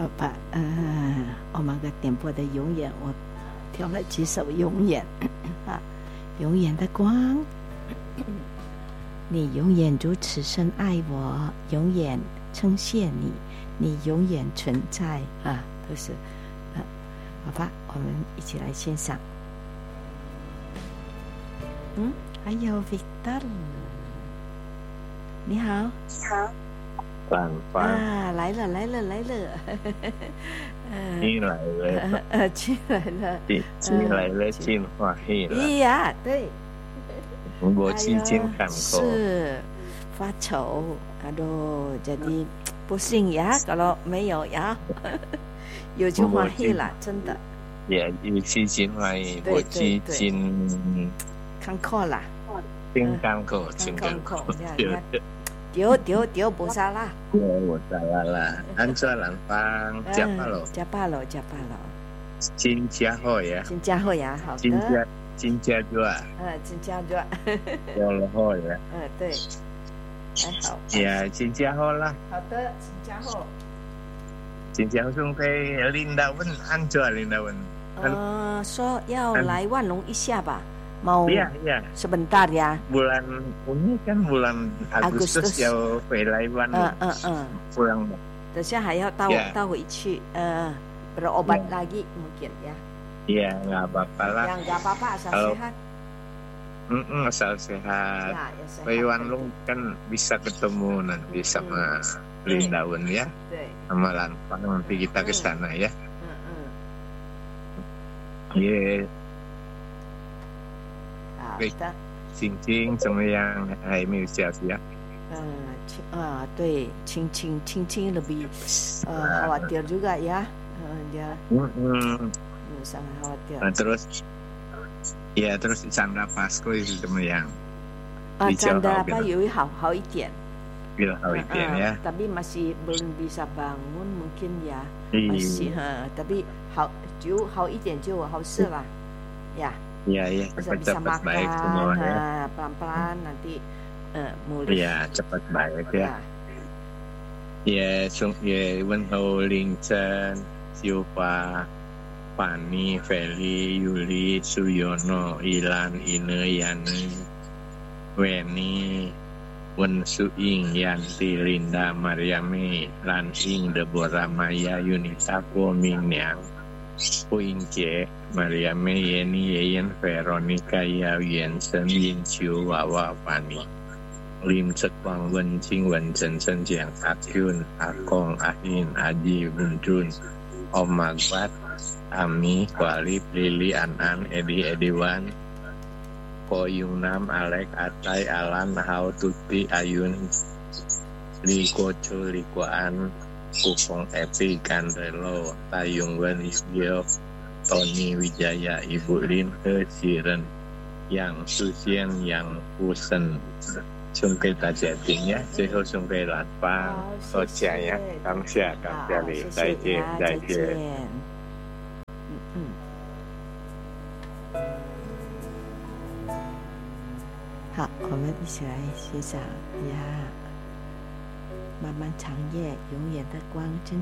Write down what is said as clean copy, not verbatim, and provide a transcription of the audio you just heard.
好吧，我们的点播的永远，我挑了几首永远啊，永远的光，你永远如此深爱我，永远称谢你，你永远存在啊，都是好吧，我们一起来欣赏。还有 Victor， 你好， ฟัง来了， 进来了， 进来了，进欢喜了。 呀，对， 我去进港口是发愁，aduh jadi pusing ya kalau 没有呀，有就欢喜了，真的。 也有去进欢喜，我去进港口啦， 进港口， 丢不杀啦。 我知道了，安卓南方，加巴罗，新加坡呀， 好的。 新加坡， 新加坡， 有了好呀， 对，还好。 呀，新加坡啦。 好的， 新加坡兄弟，Lindawan，安卓Lindawan。 说要来万隆一下吧。mau sebentar ya. Bulan ini kan bulan Agustus 要回来玩pulang. 等下还要到回去berobat lagi mungkin ya. Iya, nggak apa-apa lah. Ya nggak apa-apa asal sehat. Asal sehat. Wanlung kan bisa ketemu nanti sama Lindawan ya. Sama Lanfang nanti kita ke sana ya. Iya. 青青怎么样？还没有下去啊？ 对，青青 lebih khawatir juga ya. Dia sangat khawatir. Terus Chandra Pasco itu 怎么样？ Chandra apa Yui 好一点。 好一点ya. Tapi masih belum bisa bangun mungkin ya. Masih tapi 好一点就好事lah. Ya. Iya, bisa makan, baik semuanya. Pelan-pelan nanti mulai. Iya, cepat baik ya. Iya, Wen Ho Ling Chen, Silva, Fani, Feli, Yuli, Suyono, Ilan, Ine, Yane, Weni, Wen Su Ying, Yanti, Linda, Mariami, Lan Ying, Deborah, Maya, Yunita, Kuo Ming Niang, Puingje, Maria Mei, Yeni, Yen, Veronica, Yao, Yensen, Yin Chiu, Wawa, Fani, Lim Cek Wang, Wen Qing, Wen Chen Chen, Jiang, Akyun, Akong, Ahin, Aji, Bun Jun, Om Magbat, Ami, Kualip, Lili, Anan, Ediwan, Ko Yung Nam, Alek, Atai, Alan, Hao, Tuti, Ayun, Li Ko Chu, Li Kuan, Kupong Epi, Kandrelo, Tayung Wen, Yeo, Tony Wijaya, Ibu Lin, Siren, Yang Susien, Yang Pusen, Sungkai Tajating ya, Seho Sungkai Latpang, Toja ya, Kamsia, Li, Daijen. 好，我们一起来欣赏呀。漫漫长夜，永远的光，真